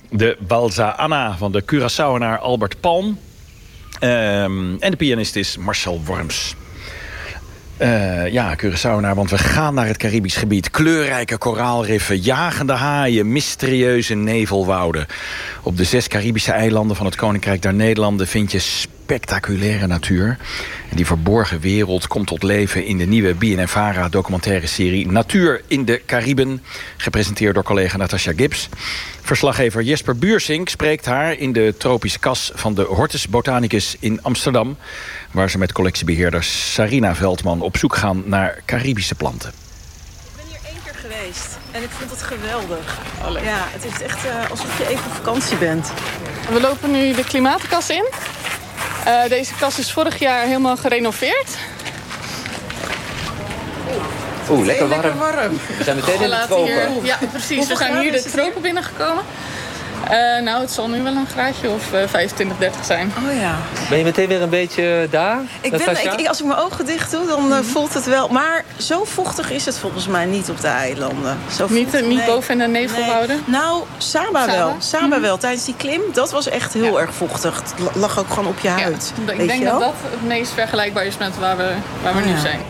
De Balza Anna van de Curaçaoenaar Albert Palm. En de pianist is Marcel Worms. Curaçaoenaar, want we gaan naar het Caribisch gebied. Kleurrijke koraalriffen, jagende haaien, mysterieuze nevelwouden. Op de 6 Caribische eilanden van het Koninkrijk der Nederlanden vind je spectaculaire natuur. En die verborgen wereld komt tot leven in de nieuwe BNNVARA documentaire serie Natuur in de Cariben. Gepresenteerd door collega Natasha Gibbs. Verslaggever Jesper Buursink spreekt haar in de tropische kas van de Hortus Botanicus in Amsterdam, waar ze met collectiebeheerder Sarina Veldman op zoek gaan naar Caribische planten. Ik ben hier 1 keer geweest en ik vond het geweldig. Ja, het is echt alsof je even op vakantie bent. We lopen nu de klimaatkas in. Deze kas is vorig jaar helemaal gerenoveerd. Oeh, lekker warm. We zijn meteen in de tropen. Ja, precies. We zijn hier de tropen binnengekomen. Het zal nu wel een graadje of 25, 30 zijn. Oh ja. Ben je meteen weer een beetje daar? Als ik mijn ogen dicht doe, dan voelt het wel. Maar zo vochtig is het volgens mij niet op de eilanden. Niet boven in de nevelwouden? Nee. Nou, Saba wel. Saba wel. Tijdens die klim, dat was echt heel erg vochtig. Het lag ook gewoon op je huid. Ik denk dat dat het meest vergelijkbaar is met waar we nu zijn.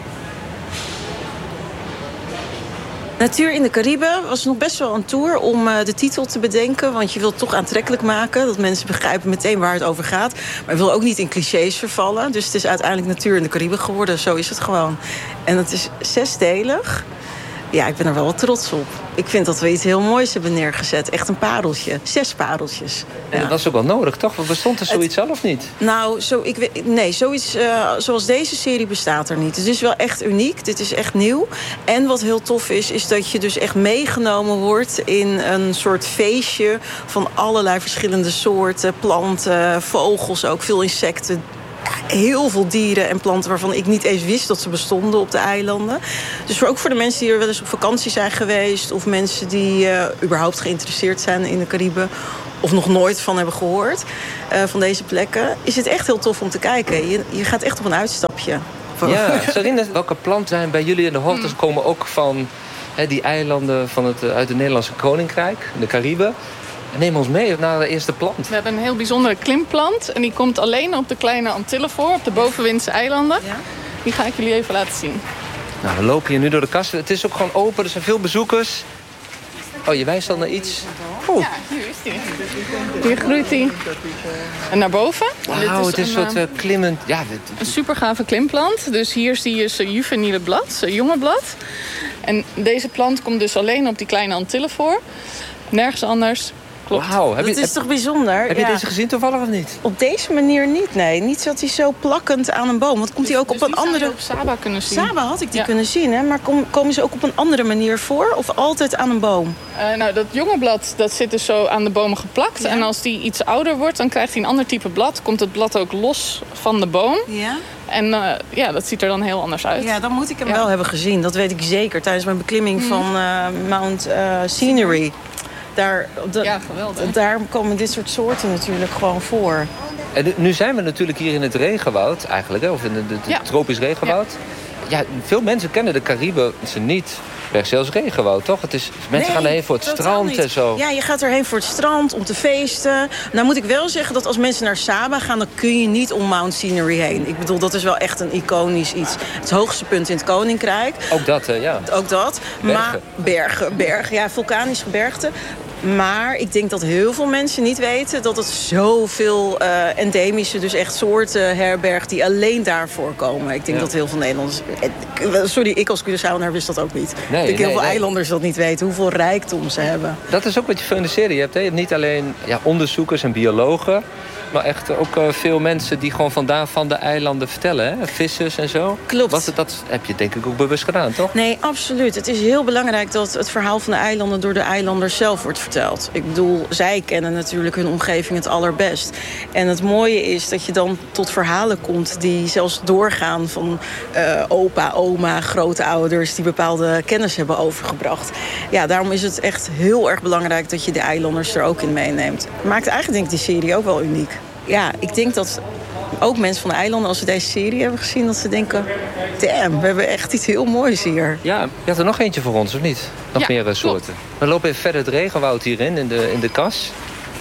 Natuur in de Cariben was nog best wel een tour om de titel te bedenken. Want je wilt het toch aantrekkelijk maken. Dat mensen begrijpen meteen waar het over gaat. Maar je wil ook niet in clichés vervallen. Dus het is uiteindelijk Natuur in de Cariben geworden. Zo is het gewoon. En het is 6-delig. Ja, ik ben er wel wat trots op. Ik vind dat we iets heel moois hebben neergezet. Echt een pareltje. 6 pareltjes. En dat was ook wel nodig, toch? Want bestond er zoiets al of niet? Nou, zoiets zoals deze serie bestaat er niet. Het is wel echt uniek. Dit is echt nieuw. En wat heel tof is dat je dus echt meegenomen wordt in een soort feestje van allerlei verschillende soorten, planten, vogels ook, veel insecten. Heel veel dieren en planten waarvan ik niet eens wist dat ze bestonden op de eilanden. Dus ook voor de mensen die er wel eens op vakantie zijn geweest, of mensen die überhaupt geïnteresseerd zijn in de Cariben, of nog nooit van hebben gehoord van deze plekken, is het echt heel tof om te kijken. Je gaat echt op een uitstapje. Ja, Sarina, welke planten zijn bij jullie in de Hortus komen ook van die eilanden uit het Nederlandse Koninkrijk, de Cariben? Neem ons mee naar de eerste plant. We hebben een heel bijzondere klimplant. En die komt alleen op de kleine Antillen voor, op de bovenwindse eilanden. Ja. Die ga ik jullie even laten zien. Nou, we lopen hier nu door de kast. Het is ook gewoon open, er zijn veel bezoekers. Oh, je wijst al naar iets. Ja, hier is die. Hier groeit die. En naar boven. Wauw, het is een soort klimmend. Ja, een super gave klimplant. Dus hier zie je zijn juveniele blad, zijn jonge blad. En deze plant komt dus alleen op die kleine Antillen voor. Nergens anders. Wauw, dat is toch bijzonder? Heb je deze gezien toevallig of niet? Op deze manier niet, nee. Niet zat hij zo plakkend aan een boom. Want komt hij ook op een andere... op Saba kunnen zien. Saba had ik die kunnen zien, hè? Maar komen ze ook op een andere manier voor? Of altijd aan een boom? Dat jonge blad, dat zit dus zo aan de bomen geplakt. Ja. En als die iets ouder wordt, dan krijgt hij een ander type blad. Komt het blad ook los van de boom. Ja. En dat ziet er dan heel anders uit. Ja, dan moet ik hem wel hebben gezien. Dat weet ik zeker. Tijdens mijn beklimming van Mount Scenery. Daar komen dit soort soorten natuurlijk gewoon voor. En nu zijn we natuurlijk hier in het regenwoud eigenlijk, hè? Of in het tropisch regenwoud. Ja, veel mensen kennen de Cariben niet per se als regenwoud, toch? Mensen gaan erheen voor het strand en zo. Ja, je gaat erheen voor het strand, om te feesten. Nou moet ik wel zeggen dat als mensen naar Saba gaan, dan kun je niet om Mount Scenery heen. Ik bedoel, dat is wel echt een iconisch iets. Het hoogste punt in het Koninkrijk. Ook dat, ja. Ook dat. Bergen. Ja, vulkanisch gebergte. Maar ik denk dat heel veel mensen niet weten dat het zoveel endemische, dus echt soorten herbergt die alleen daar voorkomen. Ik denk dat heel veel Nederlanders... Sorry, ik als Curaçaoenaar wist dat ook niet. Ik denk heel veel eilanders dat niet weten, hoeveel rijkdom ze hebben. Dat is ook wat je veel in de serie hebt. Hè? Je hebt niet alleen onderzoekers en biologen, maar echt ook veel mensen die gewoon van de eilanden vertellen. Hè? Vissers en zo. Klopt. Dat heb je denk ik ook bewust gedaan, toch? Nee, absoluut. Het is heel belangrijk dat het verhaal van de eilanden door de eilanders zelf wordt verteld. Ik bedoel, zij kennen natuurlijk hun omgeving het allerbest. En het mooie is dat je dan tot verhalen komt die zelfs doorgaan van opa, oma, grootouders die bepaalde kennis hebben overgebracht. Ja, daarom is het echt heel erg belangrijk dat je de eilanders er ook in meeneemt. Maakt eigenlijk denk ik die serie ook wel uniek. Ja, ik denk dat ook mensen van de eilanden, als ze deze serie hebben gezien, dat ze denken, damn, we hebben echt iets heel moois hier. Ja, je had er nog eentje voor ons, of niet? Nog meer soorten. We lopen even verder het regenwoud hierin, in de kas.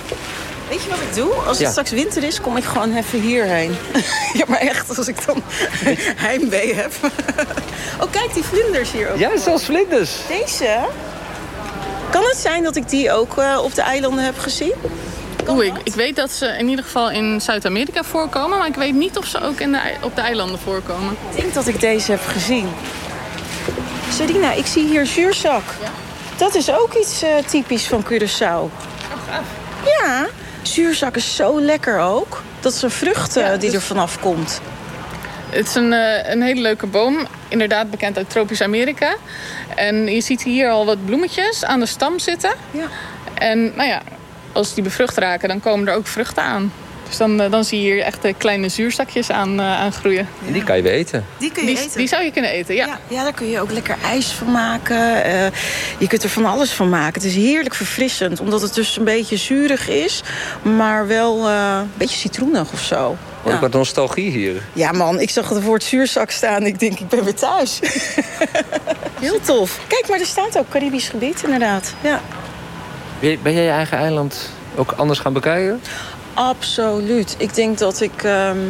Weet je wat ik doe? Als het straks winter is, kom ik gewoon even hierheen. Ja, maar echt, als ik dan heimwee heb. Oh, kijk, die vlinders hier ook. Ja, zelfs vlinders. Deze? Kan het zijn dat ik die ook op de eilanden heb gezien? Ik weet dat ze in ieder geval in Zuid-Amerika voorkomen... maar ik weet niet of ze ook op de eilanden voorkomen. Ik denk dat ik deze heb gezien. Sarina, ik zie hier zuurzak. Ja. Dat is ook iets typisch van Curaçao. Oh, gaaf. Ja, zuurzak is zo lekker ook. Dat is een vrucht die er vanaf komt. Het is een hele leuke boom. Inderdaad bekend uit tropisch Amerika. En je ziet hier al wat bloemetjes aan de stam zitten. Ja. En nou ja, als die bevrucht raken, dan komen er ook vruchten aan. Dus dan zie je hier echt kleine zuurzakjes aan groeien. En die kan je weer eten. Die kun je eten? Die zou je kunnen eten, ja. Ja, daar kun je ook lekker ijs van maken. Je kunt er van alles van maken. Het is heerlijk verfrissend, omdat het dus een beetje zuurig is. Maar wel een beetje citroenig of zo. Ook wat nostalgie hier. Ja man, ik zag het woord zuurzak staan. Ik denk, ik ben weer thuis. Heel tof. Kijk, maar er staat ook Caribisch gebied, inderdaad. Ja. Ben jij je eigen eiland ook anders gaan bekijken? Absoluut. Ik denk dat ik...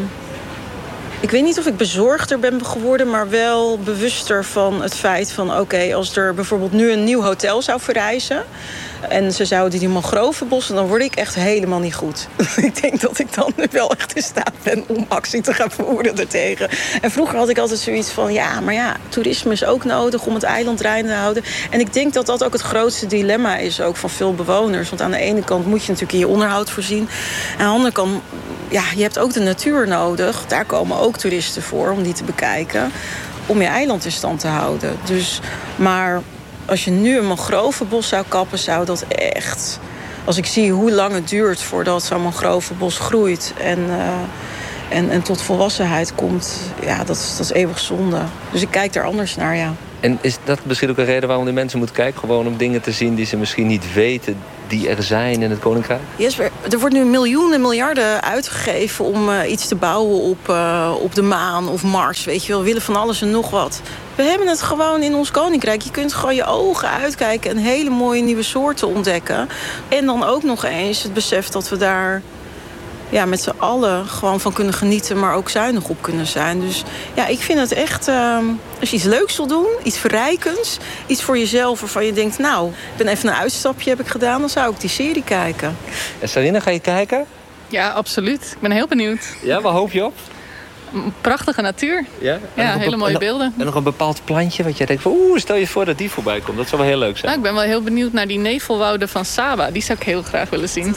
Ik weet niet of ik bezorgder ben geworden, maar wel bewuster van het feit van... oké, als er bijvoorbeeld nu een nieuw hotel zou verrijzen... en ze zouden die mangrovenbossen, dan word ik echt helemaal niet goed. Ik denk dat ik dan wel echt in staat ben om actie te gaan voeren daartegen. En vroeger had ik altijd zoiets van, toerisme is ook nodig om het eiland rein te houden. En ik denk dat dat ook het grootste dilemma is ook van veel bewoners. Want aan de ene kant moet je natuurlijk in je onderhoud voorzien. Aan de andere kant, je hebt ook de natuur nodig. Daar komen ook toeristen voor om die te bekijken. Om je eiland in stand te houden. Maar als je nu een mangrovenbos zou kappen, zou dat echt... Als ik zie hoe lang het duurt voordat zo'n mangrovenbos groeit... en tot volwassenheid komt, dat is eeuwig zonde. Dus ik kijk er anders naar, ja. En is dat misschien ook een reden waarom die mensen moeten kijken? Gewoon om dingen te zien die ze misschien niet weten, die er zijn in het Koninkrijk? Jesper, er wordt nu miljoenen, miljarden uitgegeven om iets te bouwen op de maan of Mars. Weet je wel, we willen van alles en nog wat. We hebben het gewoon in ons Koninkrijk. Je kunt gewoon je ogen uitkijken en hele mooie nieuwe soorten ontdekken. En dan ook nog eens het besef dat we daar met z'n allen gewoon van kunnen genieten, maar ook zuinig op kunnen zijn. Dus ik vind het echt, als je iets leuks wil doen, iets verrijkends, iets voor jezelf waarvan je denkt, ik ben even een uitstapje heb ik gedaan, dan zou ik die serie kijken. En Sarina, ga je kijken? Ja, absoluut. Ik ben heel benieuwd. Ja, waar hoop je op? Prachtige natuur. Ja, hele mooie beelden. En nog een bepaald plantje wat jij denkt van, stel je voor dat die voorbij komt. Dat zou wel heel leuk zijn. Ik ben wel heel benieuwd naar die nevelwouden van Saba. Die zou ik heel graag willen zien.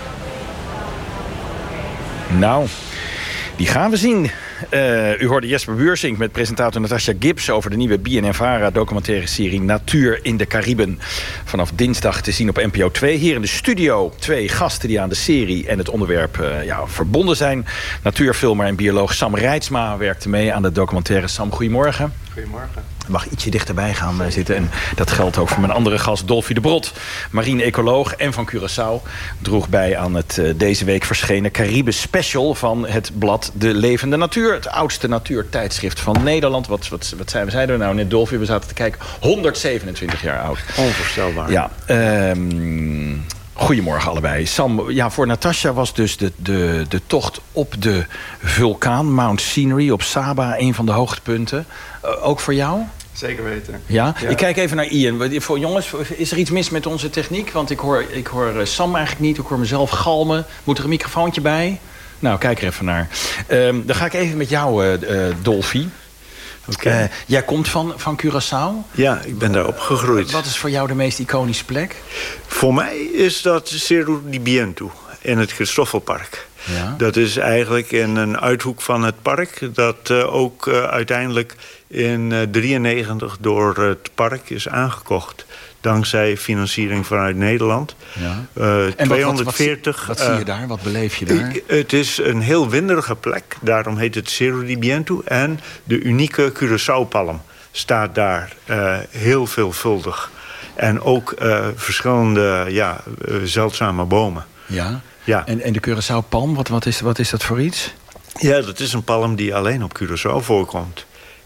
Nou, die gaan we zien. U hoorde Jesper Buursink met presentator Natasja Gibbs over de nieuwe BNNVARA documentaire serie Natuur in de Cariben. Vanaf dinsdag te zien op NPO 2. Hier in de studio 2 gasten die aan de serie en het onderwerp verbonden zijn. Natuurfilmer en bioloog Sam Reitsma werkte mee aan de documentaire. Sam, goedemorgen. Goedemorgen. Ik mag ietsje dichterbij gaan zitten. En dat geldt ook voor mijn andere gast, Dolfie de Brot. Marine-ecoloog en van Curaçao. Droeg bij aan het deze week verschenen Caribe Special van het blad De Levende Natuur. Het oudste natuurtijdschrift van Nederland. Wat zeiden we nou net, Dolfie? We zaten te kijken. 127 jaar oud. Onvoorstelbaar. Ja, goedemorgen allebei. Sam, voor Natasja was dus de tocht op de vulkaan Mount Scenery op Saba een van de hoogtepunten. Ook voor jou? Zeker weten. Ja? Ik kijk even naar Ian. Jongens, is er iets mis met onze techniek? Want ik hoor Sam eigenlijk niet. Ik hoor mezelf galmen. Moet er een microfoontje bij? Nou, kijk er even naar. Dan ga ik even met jou, Dolfie. Okay. Jij komt van Curaçao? Ja, ik ben daar opgegroeid. Wat is voor jou de meest iconische plek? Voor mij is dat Cerro de Viento in het Christoffelpark. Ja. Dat is eigenlijk in een uithoek van het park dat ook uiteindelijk in 1993 door het park is aangekocht. Dankzij financiering vanuit Nederland. Ja. En 240. Wat zie je daar? Wat beleef je daar? Het is een heel winderige plek. Daarom heet het Cerro de Viento. En de unieke Curaçao-palm staat daar heel veelvuldig. En ook verschillende zeldzame bomen. Ja. Ja. En de Curaçao-palm, wat is dat voor iets? Ja, dat is een palm die alleen op Curaçao voorkomt.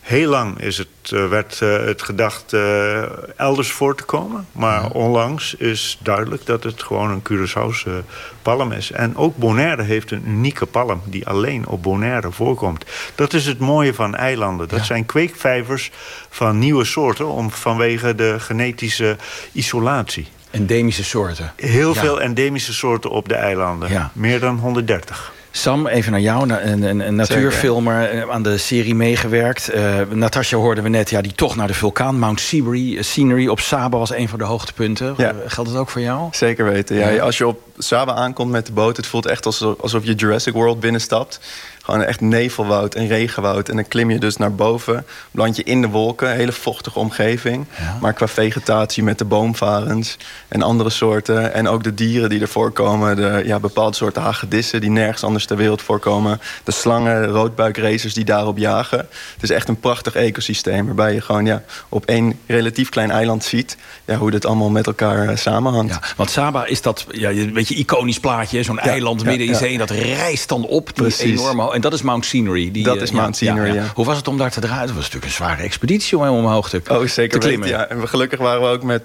Heel lang werd het gedacht elders voor te komen. Maar onlangs is duidelijk dat het gewoon een Curaçaose palm is. En ook Bonaire heeft een unieke palm die alleen op Bonaire voorkomt. Dat is het mooie van eilanden. Dat zijn kweekvijvers van nieuwe soorten vanwege de genetische isolatie. Endemische soorten. Heel veel endemische soorten op de eilanden. Ja. Meer dan 130. Sam, even naar jou, een natuurfilmer, aan de serie meegewerkt. Natasja hoorden we net, die tocht naar de vulkaan. Mount Scenery op Saba was een van de hoogtepunten. Ja. Geldt dat ook voor jou? Zeker weten. Ja. Als je op Saba aankomt met de boot, het voelt echt alsof je Jurassic World binnenstapt. Gewoon echt nevelwoud en regenwoud. En dan klim je dus naar boven, beland je in de wolken. Hele vochtige omgeving. Ja. Maar qua vegetatie met de boomvarens en andere soorten. En ook de dieren die er voorkomen. Bepaalde soorten hagedissen die nergens anders ter wereld voorkomen. De slangen, roodbuikracers die daarop jagen. Het is echt een prachtig ecosysteem. Waarbij je gewoon op één relatief klein eiland ziet hoe dit allemaal met elkaar samenhangt. Ja, want Saba is dat een beetje iconisch plaatje. Zo'n eiland midden in zee. En dat rijst dan op. Die enorme. En dat is Mount Scenery. Dat is Mount Scenery, ja. Hoe was het om daar te draaien? Het was natuurlijk een zware expeditie om omhoog te klimmen. Ja. En gelukkig waren we ook met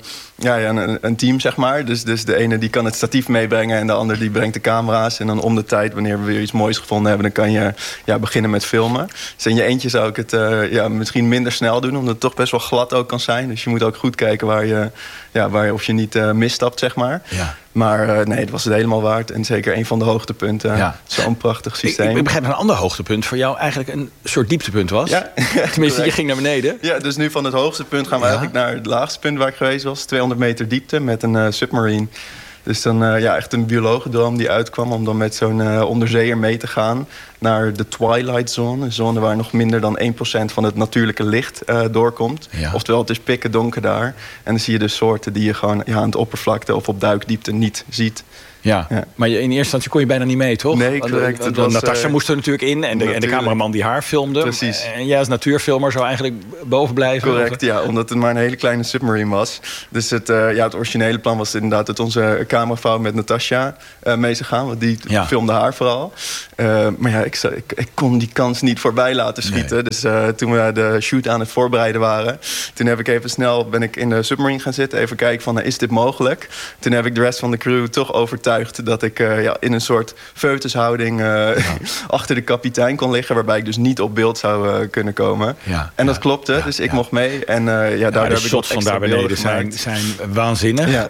een team, zeg maar. Dus de ene die kan het statief meebrengen en de ander die brengt de camera's. En dan om de tijd, wanneer we weer iets moois gevonden hebben, dan kan je beginnen met filmen. Dus in je eentje zou ik het misschien minder snel doen, omdat het toch best wel glad ook kan zijn. Dus je moet ook goed kijken of je niet misstapt, zeg maar. Ja. Maar nee, het was het helemaal waard. En zeker een van de hoogtepunten. Ja. Zo'n prachtig systeem. Ik begrijp dat een ander hoogtepunt voor jou eigenlijk een soort dieptepunt was. Ja. Tenminste, je ging naar beneden. Ja, dus nu van het hoogste punt gaan we eigenlijk naar het laagste punt waar ik geweest was. 200 meter diepte met een submarine. Dus dan echt een biologendroom die uitkwam om dan met zo'n onderzeeër mee te gaan naar de Twilight Zone. Een zone waar nog minder dan 1% van het natuurlijke licht doorkomt. Ja. Oftewel, het is pikken donker daar. En dan zie je dus soorten die je gewoon aan het oppervlakte of op duikdiepte niet ziet. Ja, maar in eerste instantie kon je bijna niet mee, toch? Nee, correct. Natasja moest er natuurlijk in en de cameraman die haar filmde. Precies. En jij als natuurfilmer zou eigenlijk boven blijven. Correct, omdat het maar een hele kleine submarine was. Dus het originele plan was inderdaad dat onze cameravrouw met Natasja mee zou gaan. Want die filmde haar vooral. Maar ik kon die kans niet voorbij laten schieten. Nee. Dus toen we de shoot aan het voorbereiden waren, toen heb ik even snel ben ik in de submarine gaan zitten. Even kijken van, is dit mogelijk? Toen heb ik de rest van de crew toch overtuigd dat ik in een soort foetushouding achter de kapitein kon liggen, waarbij ik dus niet op beeld zou kunnen komen. Ja, en dat klopte, dus ik mocht mee. En daardoor heb ik shots van daar beneden zijn waanzinnig. Ja.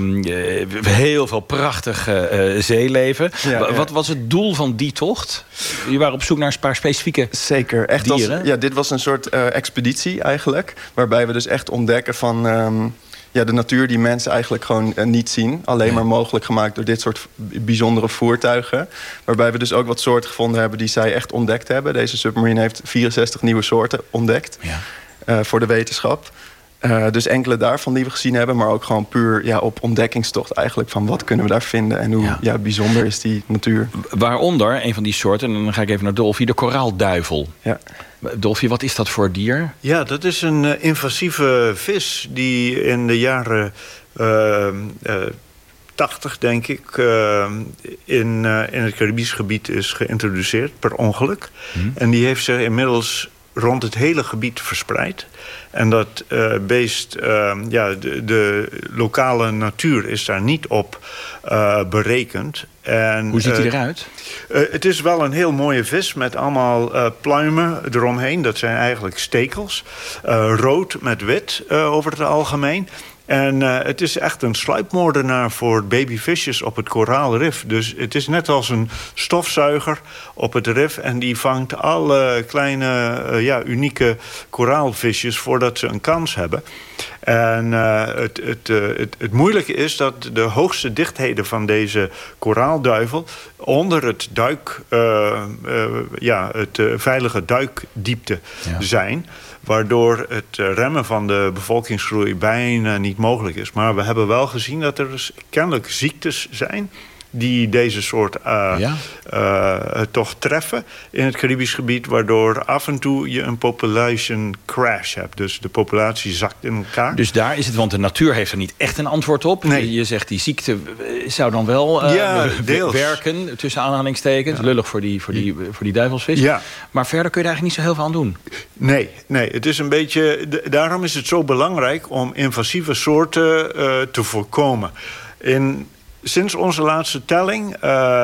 Heel veel prachtig zeeleven. Wat was het doel van die tocht? Je waren op zoek naar een paar specifieke Zeker, echt dieren? Dit was een soort expeditie eigenlijk, waarbij we dus echt ontdekken van de natuur die mensen eigenlijk gewoon niet zien. Alleen maar mogelijk gemaakt door dit soort bijzondere voertuigen. Waarbij we dus ook wat soorten gevonden hebben die zij echt ontdekt hebben. Deze submarine heeft 64 nieuwe soorten ontdekt voor de wetenschap. Dus enkele daarvan die we gezien hebben. Maar ook gewoon puur op ontdekkingstocht eigenlijk. Van wat kunnen we daar vinden en hoe bijzonder is die natuur. Waaronder, een van die soorten, en dan ga ik even naar Dolfie, de koraalduivel. Ja. Dolfie, wat is dat voor dier? Ja, dat is een invasieve vis die in de jaren 80, denk ik, in het Caribisch gebied is geïntroduceerd per ongeluk. En die heeft zich inmiddels rond het hele gebied verspreid. En dat beest, de lokale natuur is daar niet op berekend. En, hoe ziet hij eruit? Het is wel een heel mooie vis met allemaal pluimen eromheen. Dat zijn eigenlijk stekels. Rood met wit over het algemeen. En het is echt een sluipmoordenaar voor babyvisjes op het koraalrif. Dus het is net als een stofzuiger op het rif. En die vangt alle kleine, unieke koraalvisjes voordat ze een kans hebben. En het moeilijke is dat de hoogste dichtheden van deze koraalduivel onder het het veilige duikdiepte zijn. Waardoor het remmen van de bevolkingsgroei bijna niet mogelijk is. Maar we hebben wel gezien dat er dus kennelijk ziektes zijn die deze soort toch treffen in het Caribisch gebied, waardoor af en toe je een population crash hebt. Dus de populatie zakt in elkaar. Dus daar is het, want de natuur heeft er niet echt een antwoord op. Nee. Je zegt die ziekte zou dan wel werken, tussen aanhalingstekens. Lullig voor die duivelsvis. Ja. Maar verder kun je er eigenlijk niet zo heel veel aan doen. Nee, het is een beetje. Daarom is het zo belangrijk om invasieve soorten te voorkomen. Sinds onze laatste telling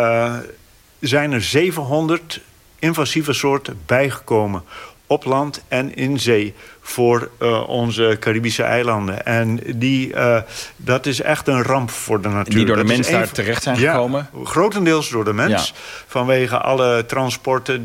zijn er 700 invasieve soorten bijgekomen op land en in zee voor onze Caribische eilanden. En dat is echt een ramp voor de natuur. Die door de mens daar terecht zijn gekomen? Grotendeels door de mens. Ja. Vanwege alle transporten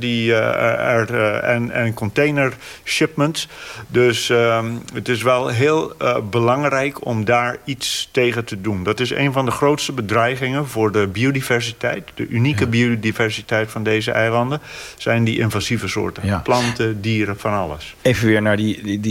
en container shipments. Dus het is wel heel belangrijk om daar iets tegen te doen. Dat is een van de grootste bedreigingen voor de biodiversiteit. De unieke biodiversiteit van deze eilanden zijn die invasieve soorten. Ja. Planten, dieren, van alles. Even weer naar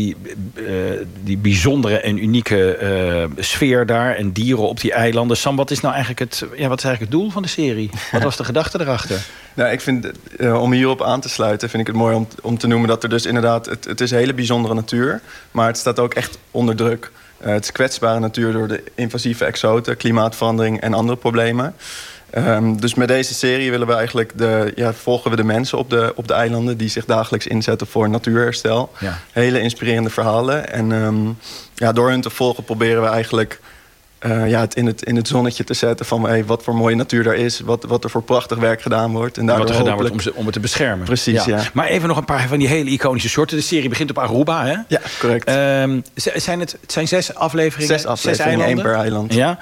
die bijzondere en unieke sfeer daar en dieren op die eilanden. Sam, wat is nou eigenlijk het doel van de serie? Wat was de gedachte erachter? Nou, ik vind, om hierop aan te sluiten, vind ik het mooi om te noemen dat er dus inderdaad, het is hele bijzondere natuur, maar het staat ook echt onder druk. Het is kwetsbare natuur door de invasieve exoten, klimaatverandering en andere problemen. Dus met deze serie willen we eigenlijk volgen we de mensen op de eilanden die zich dagelijks inzetten voor natuurherstel. Ja. Hele inspirerende verhalen. En door hun te volgen proberen we eigenlijk het in het zonnetje te zetten van wat voor mooie natuur er is, wat er voor prachtig werk gedaan wordt. En wat er gedaan wordt om het te beschermen. Precies, ja. Maar even nog een paar van die hele iconische soorten. De serie begint op Aruba, hè? Ja, correct. Het zijn 6 afleveringen? 6 afleveringen, 1 per eiland. Ja.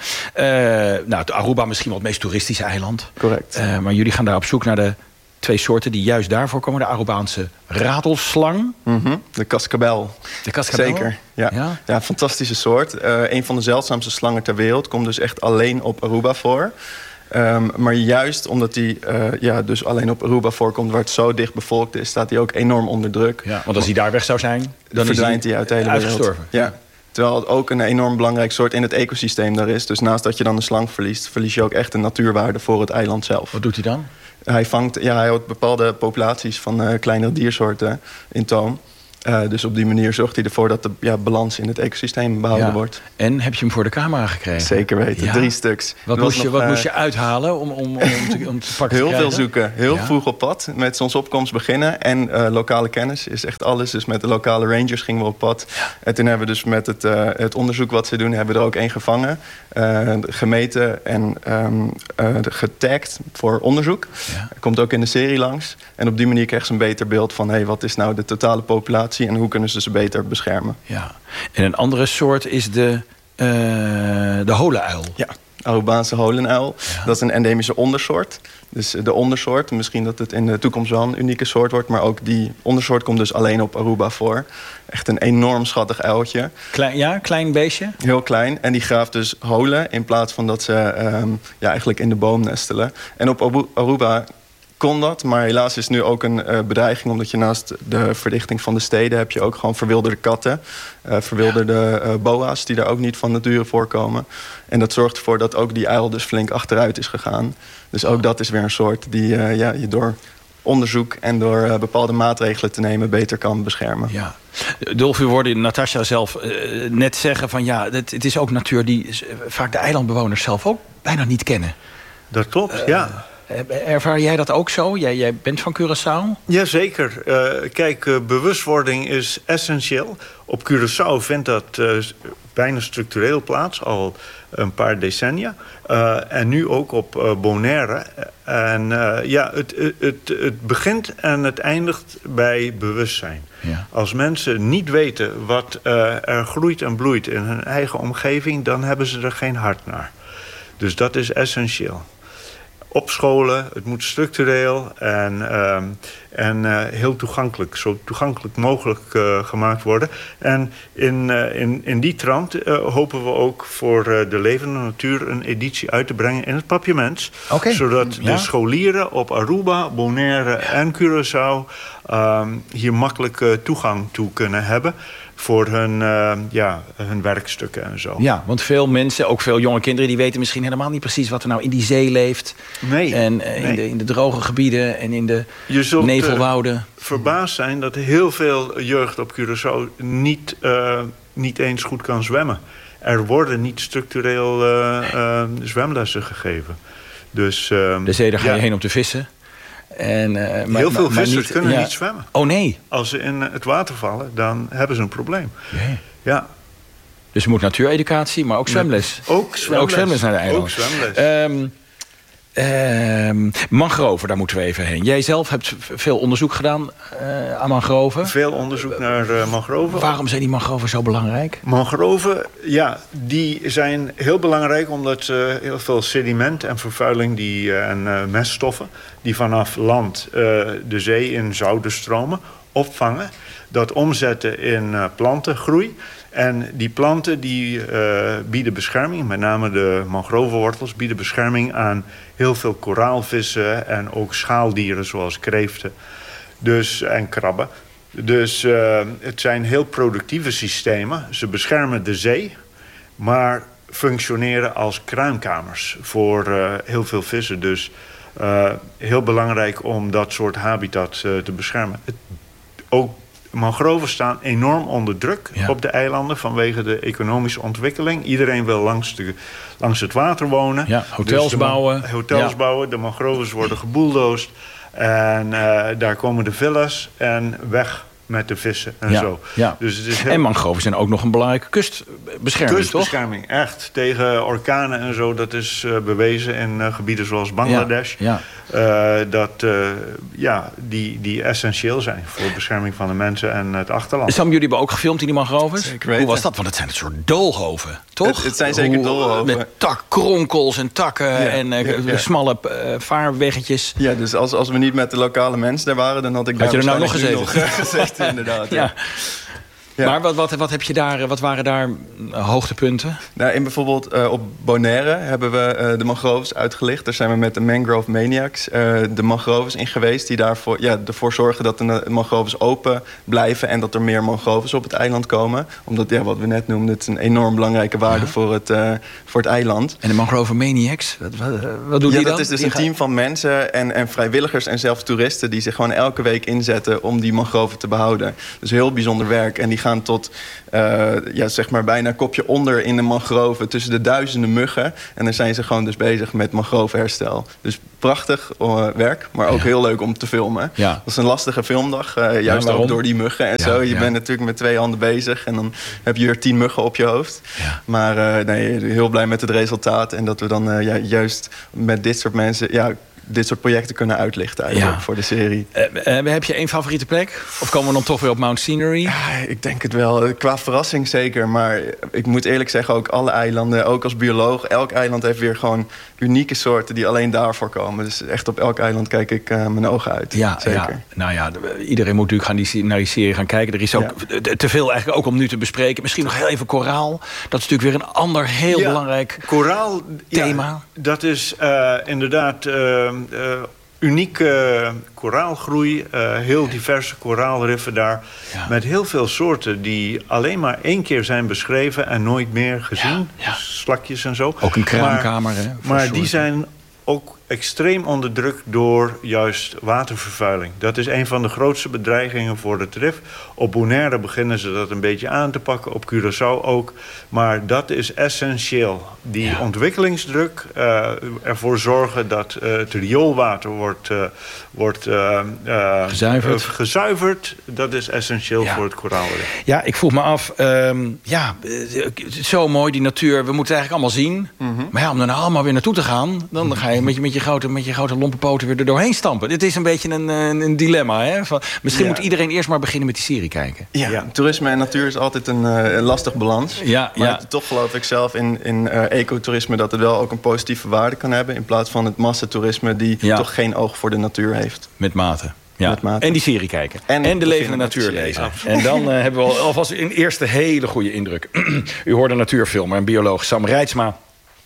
Aruba misschien wel het meest toeristische eiland. Correct. Maar jullie gaan daar op zoek naar de 2 soorten die juist daarvoor komen. De Arubaanse ratelslang. De kaskabel. De kaskabel? Zeker, ja, fantastische soort. Een van de zeldzaamste slangen ter wereld. Komt dus echt alleen op Aruba voor. Maar juist omdat die dus alleen op Aruba voorkomt, waar het zo dicht bevolkt is, staat hij ook enorm onder druk. Ja, want als hij daar weg zou zijn, dan verdwijnt hij uit de hele wereld. Uitgestorven. Ja. Terwijl het ook een enorm belangrijk soort in het ecosysteem daar is. Dus naast dat je dan de slang verlies je ook echt een natuurwaarde voor het eiland zelf. Wat doet hij dan? Hij houdt bepaalde populaties van kleinere diersoorten in toom. Dus op die manier zorgt hij ervoor dat de balans in het ecosysteem behouden wordt. En heb je hem voor de camera gekregen? Zeker weten, 3 stuks. Wat moest je uithalen om te pakken heel veel zoeken. Heel vroeg op pad. Met zonsopkomst beginnen. En lokale kennis is echt alles. Dus met de lokale rangers gingen we op pad. Ja. En toen hebben we dus met het onderzoek wat ze doen, hebben we er ook 1 gevangen. Gemeten en getagd voor onderzoek. Ja. Komt ook in de serie langs. En op die manier krijg je een beter beeld van wat is nou de totale populatie en hoe kunnen ze beter beschermen. Ja. En een andere soort is de holenuil. Ja, Arubaanse holenuil. Ja. Dat is een endemische ondersoort. Dus de ondersoort, misschien dat het in de toekomst wel een unieke soort wordt, maar ook die ondersoort komt dus alleen op Aruba voor. Echt een enorm schattig uiltje. Klein beestje? Heel klein. En die graaft dus holen in plaats van dat ze eigenlijk in de boom nestelen. En op Aruba kon dat, maar helaas is nu ook een bedreiging, omdat je naast de verdichting van de steden heb je ook gewoon verwilderde katten, verwilderde boa's die daar ook niet van nature voorkomen. En dat zorgt ervoor dat ook die uil dus flink achteruit is gegaan. Dus ook dat is weer een soort die je door onderzoek en door bepaalde maatregelen te nemen beter kan beschermen. Ja. Dolf, u hoorde Natasja zelf net zeggen van het is ook natuur die vaak de eilandbewoners zelf ook bijna niet kennen. Dat klopt, ja. Ervaar jij dat ook zo? Jij bent van Curaçao? Jazeker. Bewustwording is essentieel. Op Curaçao vindt dat bijna structureel plaats, al een paar decennia. En nu ook op Bonaire. En het begint en het eindigt bij bewustzijn. Ja. Als mensen niet weten wat er groeit en bloeit in hun eigen omgeving, dan hebben ze er geen hart naar. Dus dat is essentieel. Op scholen, het moet structureel. En heel toegankelijk, zo toegankelijk mogelijk gemaakt worden. En in die trant hopen we ook voor de levende natuur een editie uit te brengen in het papiaments. Zodat de scholieren op Aruba, Bonaire en Curaçao hier makkelijk toegang toe kunnen hebben voor hun werkstukken en zo. Ja, want veel mensen, ook veel jonge kinderen, die weten misschien helemaal niet precies wat er nou in die zee leeft. Nee. En in de droge gebieden en in de nevelwouden. Verbaasd zijn dat heel veel jeugd op Curaçao niet eens goed kan zwemmen. Er worden niet structureel zwemlessen gegeven. Dus, de zee, daar ga je heen om te vissen. Heel veel vissers kunnen niet zwemmen. Oh nee. Als ze in het water vallen, dan hebben ze een probleem. Nee. Ja. Dus er moet natuureducatie, maar ook zwemles. Ook zwemles naar de eilanden. Mangroven, daar moeten we even heen. Jij zelf hebt veel onderzoek gedaan aan mangroven. Veel onderzoek naar mangroven. Waarom zijn die mangroven zo belangrijk? Mangroven, die zijn heel belangrijk omdat heel veel sediment en vervuiling en meststoffen die vanaf land de zee in zouden stromen opvangen. Dat omzetten in plantengroei. En die planten bieden bescherming, met name de mangrovenwortels, bieden bescherming aan heel veel koraalvissen en ook schaaldieren zoals kreeften en krabben. Dus het zijn heel productieve systemen. Ze beschermen de zee, maar functioneren als kruinkamers voor heel veel vissen. Dus heel belangrijk om dat soort habitat te beschermen. Ook mangroven staan enorm onder druk op de eilanden vanwege de economische ontwikkeling. Iedereen wil langs het water wonen. Ja, hotels bouwen. Hotels bouwen. De mangroves worden gebuldoosd. En daar komen de villa's en weg met de vissen en zo. Ja. Dus het is en mangroven zijn ook nog een belangrijke kustbescherming, kustbescherming, toch? Echt. Tegen orkanen en zo. Dat is bewezen in gebieden zoals Bangladesh. Dat die essentieel zijn voor bescherming van de mensen en het achterland. Sam, jullie hebben ook gefilmd in die mangroven. Hoe was dat? Want het zijn een soort doolhoven, toch? Het zijn zeker doolhoven. Met kronkels en takken en smalle vaarweggetjes. Ja, dus als we niet met de lokale mensen daar waren, dan had ik je er nou nog gezeten. Inderdaad, ja. Maar wat waren daar hoogtepunten? Nou, in bijvoorbeeld op Bonaire hebben we de mangroves uitgelicht. Daar zijn we met de Mangrove Maniacs de mangroves in geweest, die ervoor zorgen dat de mangroves open blijven en dat er meer mangroves op het eiland komen. Omdat, wat we net noemden, het is een enorm belangrijke waarde voor het eiland. En de Mangrove Maniacs, wat doen die dan? Dat is dus een team van mensen en vrijwilligers en zelfs toeristen die zich gewoon elke week inzetten om die mangroven te behouden. Dus heel bijzonder werk. En die gaan tot bijna kopje onder in de mangroven tussen de duizenden muggen. En dan zijn ze gewoon dus bezig met mangrovenherstel. Dus prachtig werk, maar ook heel leuk om te filmen. Ja. Dat is een lastige filmdag, juist ook door die muggen en zo. Je bent natuurlijk met 2 handen bezig en dan heb je er 10 muggen op je hoofd. Ja. Maar heel blij met het resultaat en dat we dan juist met dit soort mensen dit soort projecten kunnen uitlichten eigenlijk voor de serie. Heb je één favoriete plek? Of komen we dan toch weer op Mount Scenery? Ja, ik denk het wel. Qua verrassing zeker. Maar ik moet eerlijk zeggen, ook alle eilanden, ook als bioloog, elk eiland heeft weer gewoon unieke soorten die alleen daarvoor komen. Dus echt op elk eiland kijk ik mijn ogen uit. Ja, zeker. Iedereen moet natuurlijk naar die serie gaan kijken. Er is ook te veel eigenlijk ook om nu te bespreken. Misschien nog heel even koraal. Dat is natuurlijk weer een ander heel belangrijk koraal, thema. Dat is inderdaad unieke koraalgroei, heel diverse koraalriffen daar. Ja. Met heel veel soorten die alleen maar 1 keer zijn beschreven en nooit meer gezien. Ja. Slakjes en zo. Ook een kraamkamer. Maar die zijn ook extreem onder druk door juist watervervuiling. Dat is een van de grootste bedreigingen voor het rif. Op Bonaire beginnen ze dat een beetje aan te pakken, op Curaçao ook. Maar dat is essentieel. Die ontwikkelingsdruk, ervoor zorgen dat het rioolwater wordt gezuiverd. Dat is essentieel voor het koraalrif. Ja, ik vroeg me af, zo mooi die natuur, we moeten het eigenlijk allemaal zien. Mm-hmm. Maar om er nou allemaal weer naartoe te gaan, dan ga je met je grote lompe poten weer er doorheen stampen. Dit is een beetje een dilemma. Hè? Misschien moet iedereen eerst maar beginnen met die serie kijken. Ja. Toerisme en natuur is altijd een lastig balans. Maar toch geloof ik zelf in ecotourisme dat het wel ook een positieve waarde kan hebben, in plaats van het massatoerisme die toch geen oog voor de natuur heeft. Met mate. Ja. En die serie kijken. En de levende natuur lezen. En dan hebben we alvast een eerste hele goede indruk. U hoorde natuurfilmer en bioloog Sam Reitsma.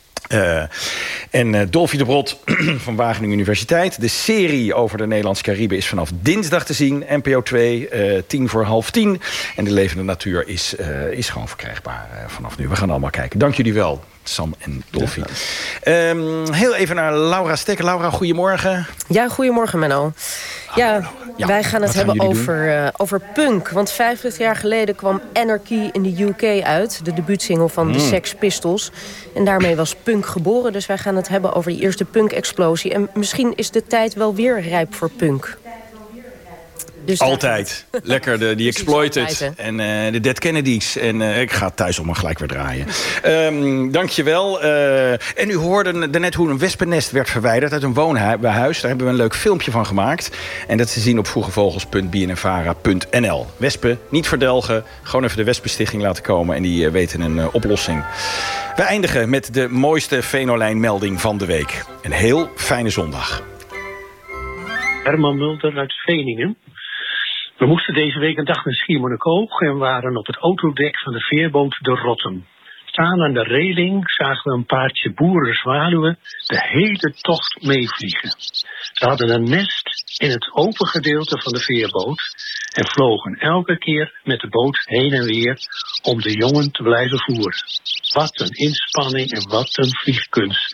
En Dolfie de Brot van Wageningen Universiteit. De serie over de Nederlandse Cariben is vanaf dinsdag te zien. NPO 2, 10:45. En de levende natuur is gewoon verkrijgbaar vanaf nu. We gaan allemaal kijken. Dank jullie wel, Sam en Dolfie. Ja. Heel even naar Laura Stekker. Laura, goedemorgen. Ja, goedemorgen Menno. Ja, wij gaan het hebben over punk. Want 50 jaar geleden kwam Anarchy in de UK uit. De debuutsingle van de Sex Pistols. En daarmee was punk geboren. Dus wij gaan het hebben over die eerste punk-explosie. En misschien is de tijd wel weer rijp voor punk. Dus altijd. Lekker die Exploited en de Dead Kennedys. En ik ga thuis om gelijk weer draaien. Dankjewel. En u hoorde net hoe een wespennest werd verwijderd uit een woonhuis. Daar hebben we een leuk filmpje van gemaakt. En dat is te zien op vroegevogels.bnnvara.nl. Wespen, niet verdelgen. Gewoon even de Wespenstichting laten komen. En die weten een oplossing. We eindigen met de mooiste Venolijn-melding van de week. Een heel fijne zondag. Herman Mulder uit Veningen. We moesten deze week een dag naar Schiermonnikoog en waren op het autodek van de veerboot de Rotterdam. Staan aan de reling zagen we een paardje boerenzwaluwen de hele tocht meevliegen. Ze hadden een nest in het open gedeelte van de veerboot en vlogen elke keer met de boot heen en weer om de jongen te blijven voeren. Wat een inspanning en wat een vliegkunst.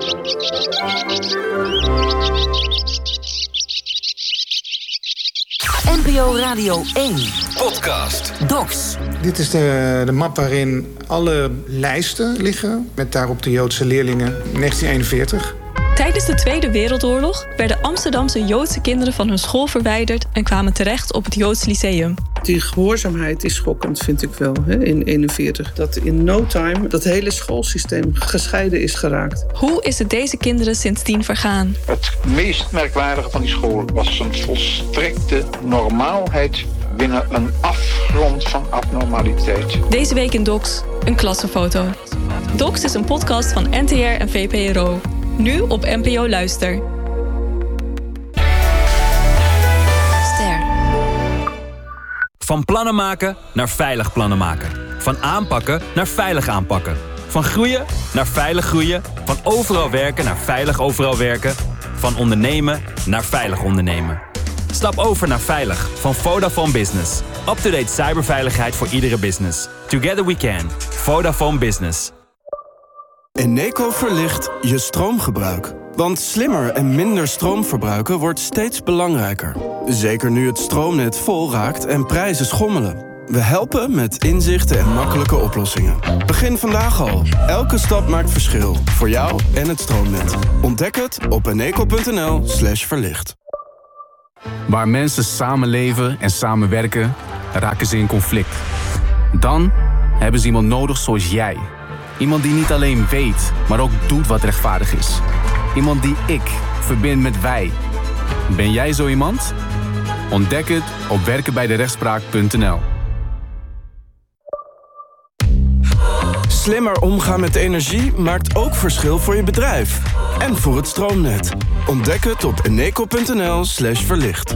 NPO Radio 1. Podcast. Docs. Dit is de map waarin alle lijsten liggen. Met daarop de Joodse leerlingen 1941. Tijdens de Tweede Wereldoorlog werden Amsterdamse Joodse kinderen van hun school verwijderd en kwamen terecht op het Joods Lyceum. Die gehoorzaamheid is schokkend, vind ik wel, in 1941. Dat in no time dat hele schoolsysteem gescheiden is geraakt. Hoe is het deze kinderen sindsdien vergaan? Het meest merkwaardige van die school was een volstrekte normaalheid binnen een afgrond van abnormaliteit. Deze week in Docs, een klassenfoto. Docs is een podcast van NTR en VPRO. Nu op NPO Luister. Ster. Van plannen maken naar veilig plannen maken. Van aanpakken naar veilig aanpakken. Van groeien naar veilig groeien. Van overal werken naar veilig overal werken. Van ondernemen naar veilig ondernemen. Stap over naar Veilig van Vodafone Business. Up-to-date cyberveiligheid voor iedere business. Together we can. Vodafone Business. Eneco verlicht je stroomgebruik. Want slimmer en minder stroom verbruiken wordt steeds belangrijker. Zeker nu het stroomnet vol raakt en prijzen schommelen. We helpen met inzichten en makkelijke oplossingen. Begin vandaag al. Elke stap maakt verschil. Voor jou en het stroomnet. Ontdek het op eneco.nl/verlicht. Waar mensen samenleven en samenwerken, raken ze in conflict. Dan hebben ze iemand nodig zoals jij. Iemand die niet alleen weet, maar ook doet wat rechtvaardig is. Iemand die ik verbind met wij. Ben jij zo iemand? Ontdek het op werkenbijderechtspraak.nl. Slimmer omgaan met energie maakt ook verschil voor je bedrijf. En voor het stroomnet. Ontdek het op eneco.nl/verlicht.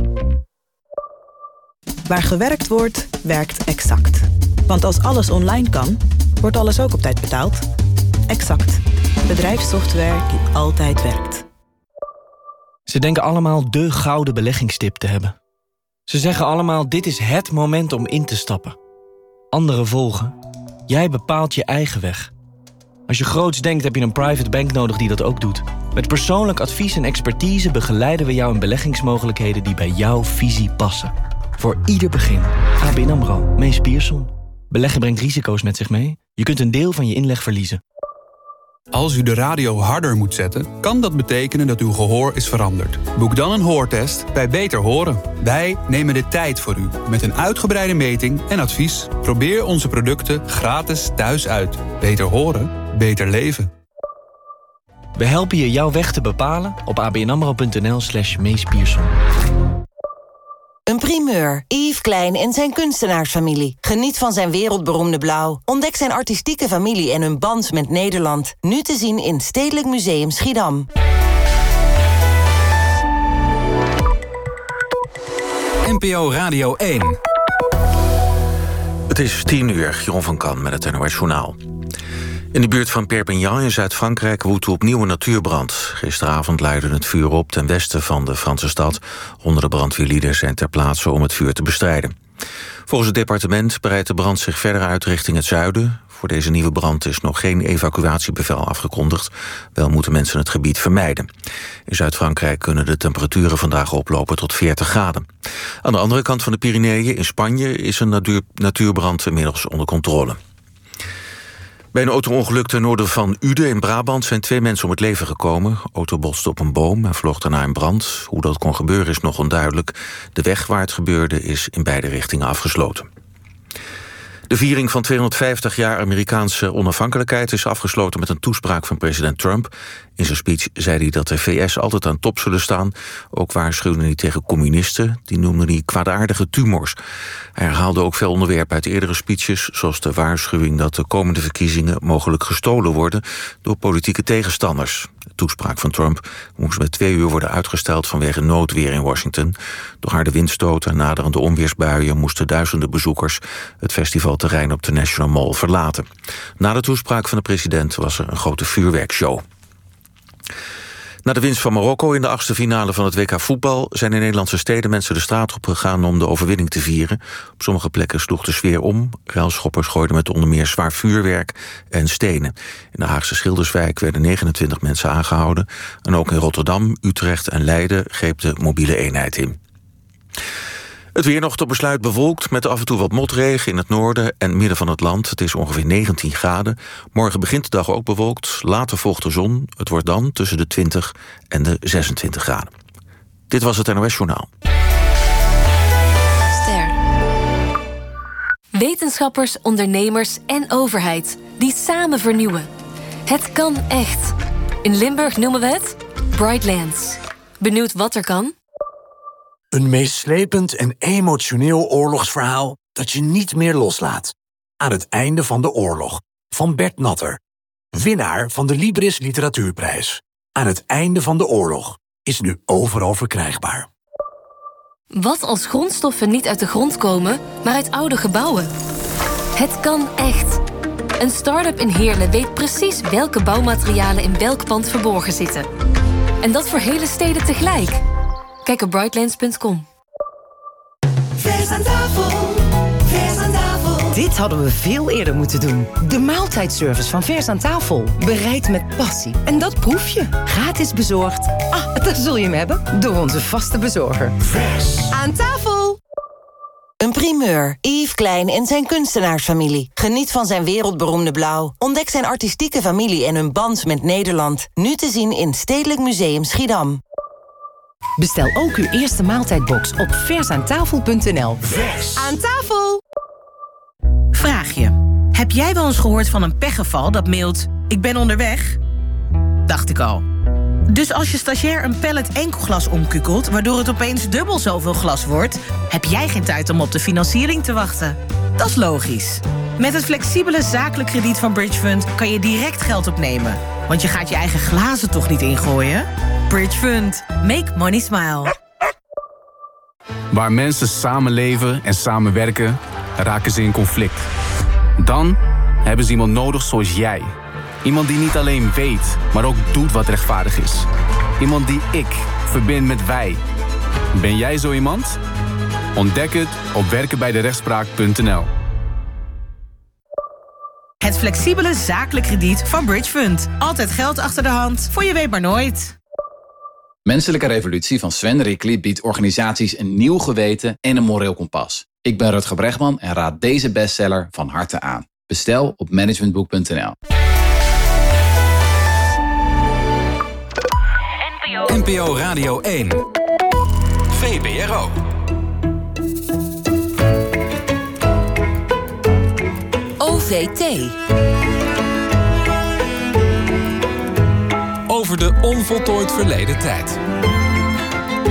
Waar gewerkt wordt, werkt Exact. Want als alles online kan, wordt alles ook op tijd betaald. Exact. Bedrijfssoftware die altijd werkt. Ze denken allemaal de gouden beleggingstip te hebben. Ze zeggen allemaal, dit is het moment om in te stappen. Anderen volgen. Jij bepaalt je eigen weg. Als je groots denkt, heb je een private bank nodig die dat ook doet. Met persoonlijk advies en expertise begeleiden we jou in beleggingsmogelijkheden die bij jouw visie passen. Voor ieder begin. ABN AMRO, Mees Pierson. Beleggen brengt risico's met zich mee. Je kunt een deel van je inleg verliezen. Als u de radio harder moet zetten, kan dat betekenen dat uw gehoor is veranderd. Boek dan een hoortest bij Beter Horen. Wij nemen de tijd voor u met een uitgebreide meting en advies. Probeer onze producten gratis thuis uit. Beter horen, beter leven. We helpen je jouw weg te bepalen op abnamro.nl/Mees Pierson. Een primeur. Yves Klein en zijn kunstenaarsfamilie. Geniet van zijn wereldberoemde blauw. Ontdek zijn artistieke familie en hun band met Nederland. Nu te zien in Stedelijk Museum Schiedam. NPO Radio 1. Het is 10 uur, Jeroen van Kan met het NOS Journaal. In de buurt van Perpignan in Zuid-Frankrijk woedt opnieuw een natuurbrand. Gisteravond leidde het vuur op ten westen van de Franse stad. Honderden brandweerlieden zijn ter plaatse om het vuur te bestrijden. Volgens het departement breidt de brand zich verder uit richting het zuiden. Voor deze nieuwe brand is nog geen evacuatiebevel afgekondigd. Wel moeten mensen het gebied vermijden. In Zuid-Frankrijk kunnen de temperaturen vandaag oplopen tot 40 graden. Aan de andere kant van de Pyreneeën, in Spanje, is een natuurbrand inmiddels onder controle. Bij een auto-ongeluk ten noorden van Uden in Brabant zijn 2 mensen om het leven gekomen. De auto botste op een boom en vloog daarna in brand. Hoe dat kon gebeuren is nog onduidelijk. De weg waar het gebeurde is in beide richtingen afgesloten. De viering van 250 jaar Amerikaanse onafhankelijkheid is afgesloten met een toespraak van president Trump. In zijn speech zei hij dat de VS altijd aan top zullen staan. Ook waarschuwde hij tegen communisten. Die noemde hij kwaadaardige tumors. Hij herhaalde ook veel onderwerpen uit eerdere speeches, zoals de waarschuwing dat de komende verkiezingen mogelijk gestolen worden door politieke tegenstanders. De toespraak van Trump moest met 2 uur worden uitgesteld vanwege noodweer in Washington. Door harde windstoten en naderende onweersbuien moesten duizenden bezoekers het festivalterrein op de National Mall verlaten. Na de toespraak van de president was er een grote vuurwerkshow. Na de winst van Marokko in de 8e finale van het WK voetbal zijn in Nederlandse steden mensen de straat op gegaan om de overwinning te vieren. Op sommige plekken sloeg de sfeer om. Ruilschoppers gooiden met onder meer zwaar vuurwerk en stenen. In de Haagse Schilderswijk werden 29 mensen aangehouden. En ook in Rotterdam, Utrecht en Leiden greep de mobiele eenheid in. Het weer nog tot besluit bewolkt met af en toe wat motregen in het noorden en midden van het land. Het is ongeveer 19 graden. Morgen begint de dag ook bewolkt, later volgt de zon. Het wordt dan tussen de 20 en de 26 graden. Dit was het NOS Journaal. Ster. Wetenschappers, ondernemers en overheid die samen vernieuwen. Het kan echt. In Limburg noemen we het Brightlands. Benieuwd wat er kan? Een meeslepend en emotioneel oorlogsverhaal dat je niet meer loslaat. Aan het einde van de oorlog, van Bert Natter. Winnaar van de Libris Literatuurprijs. Aan het einde van de oorlog is nu overal verkrijgbaar. Wat als grondstoffen niet uit de grond komen, maar uit oude gebouwen? Het kan echt. Een start-up in Heerlen weet precies welke bouwmaterialen in welk pand verborgen zitten. En dat voor hele steden tegelijk. Kijk op brightlands.com. Vers aan tafel, vers aan tafel. Dit hadden we veel eerder moeten doen. De maaltijdservice van Vers aan tafel. Bereid met passie. En dat proef je. Gratis bezorgd. Daar zul je hem hebben. Door onze vaste bezorger. Vers aan tafel. Een primeur. Yves Klein en zijn kunstenaarsfamilie. Geniet van zijn wereldberoemde blauw. Ontdek zijn artistieke familie en hun band met Nederland. Nu te zien in Stedelijk Museum Schiedam. Bestel ook uw eerste maaltijdbox op versaantafel.nl. Vers aan tafel! Vraag je. Heb jij wel eens gehoord van een pechgeval dat mailt: ik ben onderweg? Dacht ik al. Dus als je stagiair een pallet enkelglas omkukelt, waardoor het opeens dubbel zoveel glas wordt, heb jij geen tijd om op de financiering te wachten. Dat is logisch. Met het flexibele zakelijk krediet van Bridge Fund kan je direct geld opnemen. Want je gaat je eigen glazen toch niet ingooien? Bridge Fund. Make money smile. Waar mensen samenleven en samenwerken, raken ze in conflict. Dan hebben ze iemand nodig zoals jij. Iemand die niet alleen weet, maar ook doet wat rechtvaardig is. Iemand die ik verbind met wij. Ben jij zo iemand? Ontdek het op werkenbijderechtspraak.nl. Het flexibele zakelijk krediet van Bridge Fund. Altijd geld achter de hand, voor je weet maar nooit. Menselijke Revolutie van Sven Rickly biedt organisaties een nieuw geweten en een moreel kompas. Ik ben Rutger Bregman en raad deze bestseller van harte aan. Bestel op managementboek.nl. NPO Radio 1. VPRO. OVT. Over de onvoltooid verleden tijd.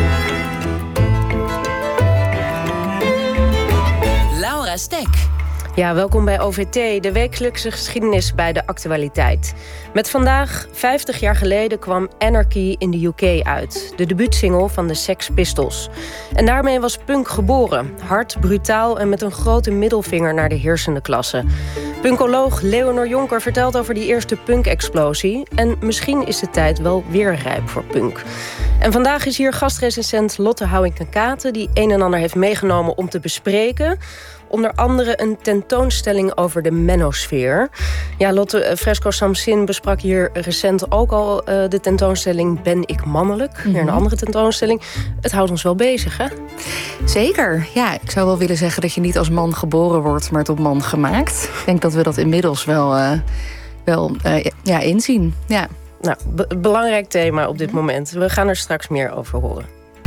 Laura Stek. Ja, welkom bij OVT, de wekelijkse geschiedenis bij de actualiteit. Met vandaag, 50 jaar geleden, kwam Anarchy in de UK uit. De debuutsingle van de Sex Pistols. En daarmee was punk geboren. Hard, brutaal en met een grote middelvinger naar de heersende klasse. Punkoloog Leonor Jonker vertelt over die eerste punk-explosie. En misschien is de tijd wel weer rijp voor punk. En vandaag is hier gastrecensent Lotte Houwink-Katen... die een en ander heeft meegenomen om te bespreken. Onder andere een tentoonstelling over de menosfeer. Ja, Lotte, Fresco Samsin besprak hier recent ook al de tentoonstelling Ben ik mannelijk? Weer een andere tentoonstelling. Het houdt ons wel bezig, hè? Zeker. Ja, ik zou wel willen zeggen dat je niet als man geboren wordt, maar tot man gemaakt. Ik denk dat we dat inmiddels wel inzien. Ja. Nou, belangrijk thema op dit moment. We gaan er straks meer over horen.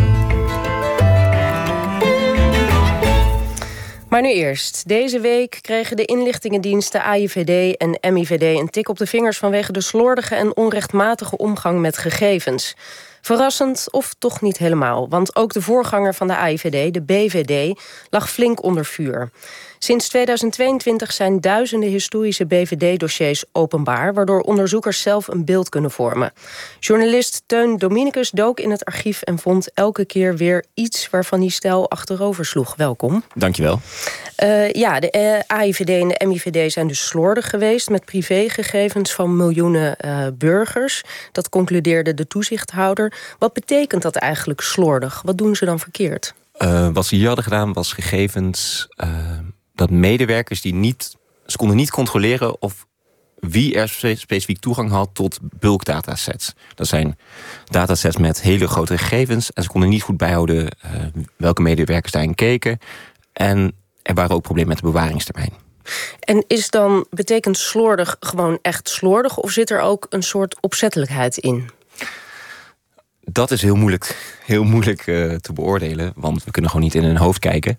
Maar nu eerst. Deze week kregen de inlichtingendiensten AIVD en MIVD een tik op de vingers vanwege de slordige en onrechtmatige omgang met gegevens. Verrassend of toch niet helemaal, want ook de voorganger van de AIVD, de BVD, lag flink onder vuur. Sinds 2022 zijn duizenden historische BVD-dossiers openbaar, waardoor onderzoekers zelf een beeld kunnen vormen. Journalist Teun Dominicus dook in het archief en vond elke keer weer iets waarvan hij stijl achterover sloeg. Welkom. Dankjewel. De AIVD en de MIVD zijn dus slordig geweest met privégegevens van miljoenen burgers. Dat concludeerde de toezichthouder. Wat betekent dat eigenlijk slordig? Wat doen ze dan verkeerd? Wat ze hier hadden gedaan was gegevens dat medewerkers ze konden niet controleren of wie er specifiek toegang had tot bulk datasets. Dat zijn datasets met hele grote gegevens en ze konden niet goed bijhouden welke medewerkers daarin keken. En er waren ook problemen met de bewaringstermijn. En betekent slordig gewoon echt slordig, of zit er ook een soort opzettelijkheid in? Dat is heel moeilijk te beoordelen, want we kunnen gewoon niet in hun hoofd kijken.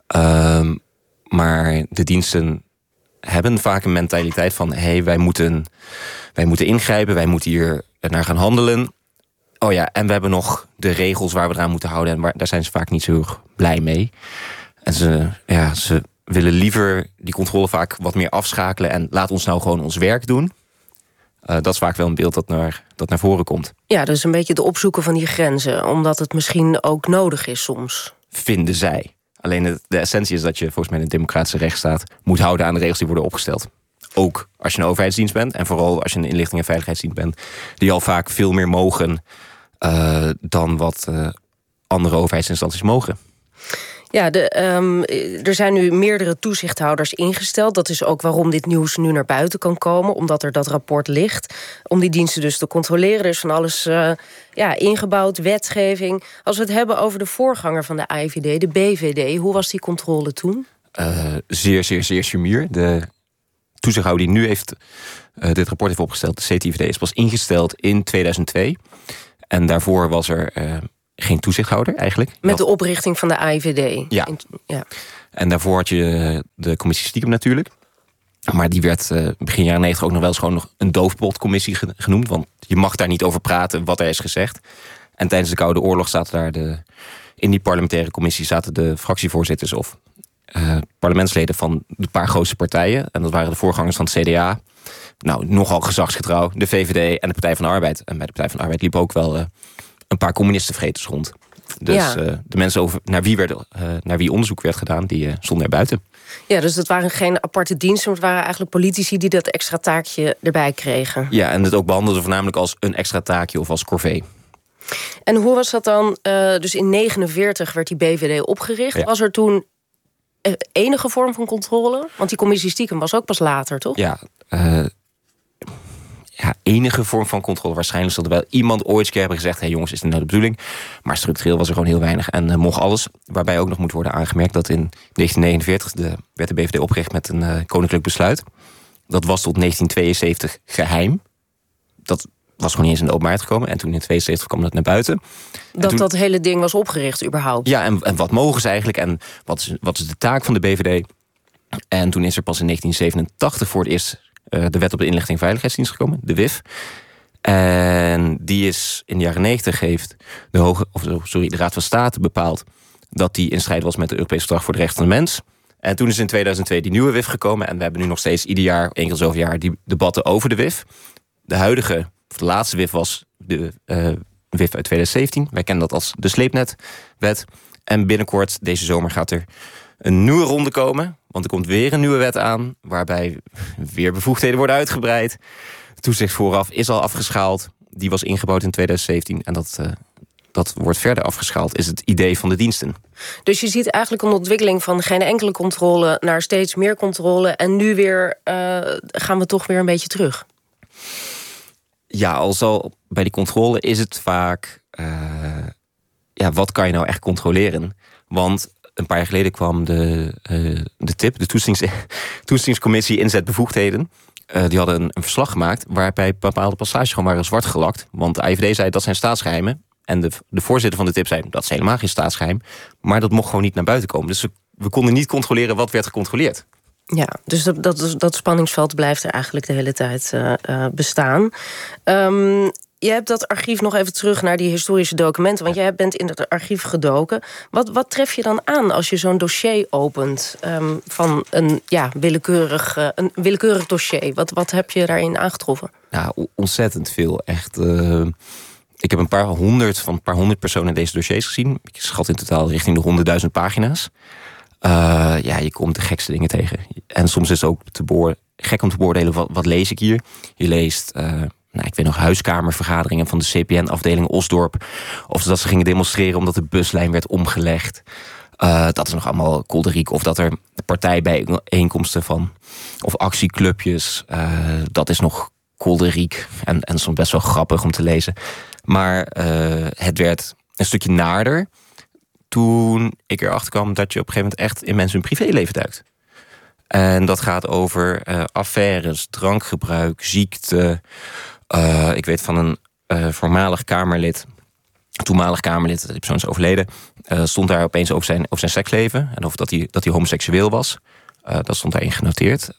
Maar de diensten hebben vaak een mentaliteit van wij moeten ingrijpen, wij moeten hier naar gaan handelen. Oh ja, en we hebben nog de regels waar we eraan moeten houden en daar zijn ze vaak niet zo blij mee. En ze willen liever die controle vaak wat meer afschakelen en laat ons nou gewoon ons werk doen. Dat is vaak wel een beeld dat naar voren komt. Ja, dus een beetje het opzoeken van die grenzen, omdat het misschien ook nodig is soms. Vinden zij. Alleen de essentie is dat je volgens mij in een democratische rechtsstaat moet houden aan de regels die worden opgesteld. Ook als je een overheidsdienst bent en vooral als je een inlichting- en veiligheidsdienst bent, die al vaak veel meer mogen dan wat andere overheidsinstanties mogen. Ja, er zijn nu meerdere toezichthouders ingesteld. Dat is ook waarom dit nieuws nu naar buiten kan komen, omdat er dat rapport ligt. Om die diensten dus te controleren. Er is van alles ingebouwd, wetgeving. Als we het hebben over de voorganger van de AIVD, de BVD, hoe was die controle toen? Zeer, zeer, zeer sumier. De toezichthouder die nu dit rapport heeft opgesteld, de CTIVD, is pas ingesteld in 2002. En daarvoor was er geen toezichthouder eigenlijk. Met de oprichting van de AIVD. Ja. En daarvoor had je de commissie Stiekem natuurlijk. Maar die werd begin jaren 90 ook nog wel eens gewoon nog een doofpotcommissie genoemd. Want je mag daar niet over praten wat er is gezegd. En tijdens de Koude Oorlog zaten daar in die parlementaire commissie zaten de fractievoorzitters of parlementsleden van de paar grootste partijen. En dat waren de voorgangers van het CDA. Nou, nogal gezagsgetrouw. De VVD en de Partij van de Arbeid. En bij de Partij van de Arbeid liep ook wel een paar communistenvreters rond. Dus de mensen naar wie onderzoek werd gedaan, die stonden er buiten. Ja, dus dat waren geen aparte diensten, maar het waren eigenlijk politici die dat extra taakje erbij kregen. Ja, en het ook behandelden voornamelijk als een extra taakje of als corvée. En hoe was dat dan? Dus in 1949 werd die BVD opgericht. Ja. Was er toen enige vorm van controle? Want die commissie Stiekem was ook pas later, toch? Ja, enige vorm van controle. Waarschijnlijk zal er wel iemand ooit eens keer hebben gezegd, jongens, is dit nou de bedoeling? Maar structureel was er gewoon heel weinig en mocht alles. Waarbij ook nog moet worden aangemerkt dat in 1949 werd de BVD opgericht met een koninklijk besluit. Dat was tot 1972 geheim. Dat was gewoon niet eens in de openbaarheid gekomen. En toen in 1972 kwam dat naar buiten. Dat hele ding was opgericht überhaupt? Ja, en wat mogen ze eigenlijk? En wat is de taak van de BVD? En toen is er pas in 1987 voor het eerst de Wet op de Inlichting en Veiligheidsdienst gekomen, de WIF. En die is in de jaren 90 heeft de Raad van State bepaald dat die in strijd was met het Europees Verdrag voor de Rechten van de Mens. En toen is in 2002 die nieuwe WIF gekomen. En we hebben nu nog steeds ieder jaar, 1 keer zoveel jaar, die debatten over de WIF. De laatste WIF was de WIF uit 2017. Wij kennen dat als de sleepnetwet. En binnenkort, deze zomer, gaat er een nieuwe ronde komen. Want er komt weer een nieuwe wet aan, waarbij weer bevoegdheden worden uitgebreid. Toezicht vooraf is al afgeschaald. Die was ingebouwd in 2017. En dat wordt verder afgeschaald, is het idee van de diensten. Dus je ziet eigenlijk een ontwikkeling van geen enkele controle naar steeds meer controle. En nu weer gaan we toch weer een beetje terug. Ja, al bij die controle is het vaak... wat kan je nou echt controleren? Want een paar jaar geleden kwam de TIP, de Toetsingscommissie Inzetbevoegdheden. Die hadden een verslag gemaakt waarbij bepaalde passages gewoon waren zwart gelakt. Want de IVD zei dat zijn staatsgeheimen. En de voorzitter van de TIP zei dat is helemaal geen staatsgeheim. Maar dat mocht gewoon niet naar buiten komen. Dus we konden niet controleren wat werd gecontroleerd. Ja, dus dat spanningsveld blijft er eigenlijk de hele tijd bestaan. Je hebt dat archief nog even terug naar die historische documenten. Want jij bent in het archief gedoken. Wat tref je dan aan als je zo'n dossier opent van een willekeurig dossier? Wat heb je daarin aangetroffen? Ja, ontzettend veel. Echt. Ik heb een paar honderd personen in deze dossiers gezien. Ik schat in totaal richting de 100.000 pagina's. Je komt de gekste dingen tegen. En soms is het ook gek om te beoordelen, wat lees ik hier? Je leest... ik weet nog huiskamervergaderingen van de CPN-afdeling Osdorp. Of dat ze gingen demonstreren omdat de buslijn werd omgelegd. Dat is nog allemaal kolderiek. Of dat er partijbijeenkomsten van... of actieclubjes. Dat is nog kolderiek. En soms best wel grappig om te lezen. Maar het werd een stukje naarder toen ik erachter kwam dat je op een gegeven moment echt in mensen hun privéleven duikt. En dat gaat over affaires, drankgebruik, ziekte. Ik weet van een toenmalig Kamerlid, die persoon is overleden, stond daar opeens over zijn seksleven en over dat hij homoseksueel was. Dat stond daarin genoteerd.